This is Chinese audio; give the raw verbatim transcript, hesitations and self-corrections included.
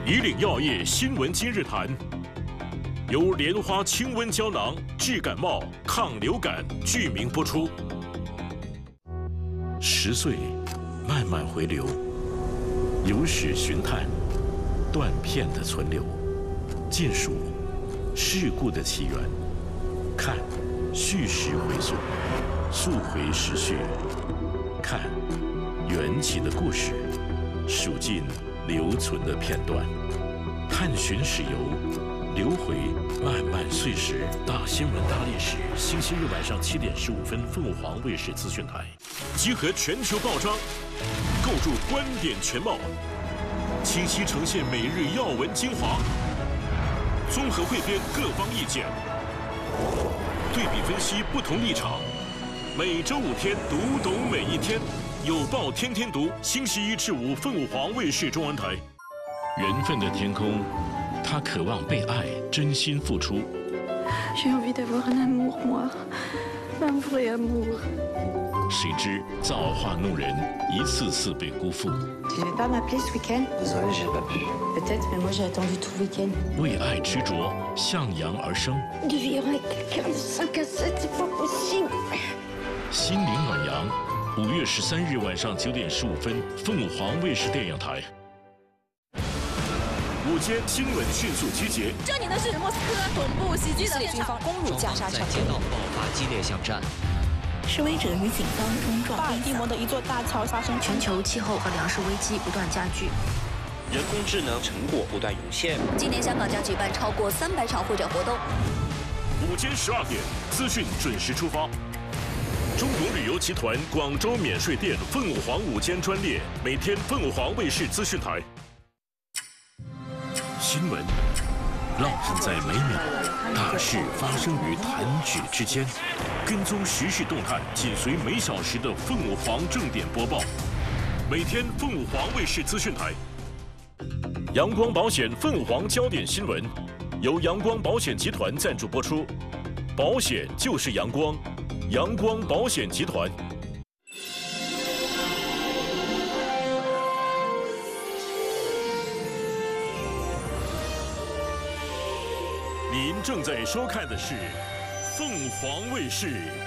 以岭药业新闻今日谈，由莲花清瘟胶囊治感冒、抗流感剧名播出。十岁，慢慢回流，有史寻探，断片的存留，见数事故的起源，看叙事回溯，溯回时序，看缘起的故事，数尽留存的片段，探寻史游，流回漫漫岁时。大新闻大历史，星期日晚上七点十五分，凤凰卫视资讯台，集合全球报章，构筑观点全貌，清晰呈现每日要闻精华，综合汇编各方意见，对比分析不同立场。每周五天，读懂每一天，有报天天读，星期一至五，凤凰卫视中文台。缘分的天空，他渴望被爱，真心付出。 J'ai envie d'avoir un amour, moi, un vrai amour. 谁知造化弄人，一次次被辜负。 Tu ne veux pas m'appeler ce week-end? Désolé, j'ai pas pu. Peut-être, mais moi j'ai attendu tout le week-end. 为爱执着，向阳而生。 De vivre avec quelqu'un de cinq à sept, c'est pas possible. 心灵暖阳，五月十三日晚上九点十五分，凤凰卫视电影台。午间新闻迅速集结。 这里呢是莫斯科恐怖袭击的军方攻入加沙城， 在街道爆发激烈巷战。 示威者与警方冲撞。 巴尔的摩的一座大桥发生全球气候和粮食危机不断加剧， 人工智能成果不断涌现。 今年香港将举办超过三百场会展活动。 午间十二点，资讯准时出发。中国旅游集团广州免税店凤凰午间专列，每天凤凰卫视资讯台。新闻烙印在每秒，大事发生于弹指之间。跟踪时事动态，紧随每小时的凤凰正点播报。每天凤凰卫视资讯台。阳光保险凤凰焦点新闻，由阳光保险集团赞助播出。保险就是阳光，阳光保险集团。您正在收看的是凤凰卫视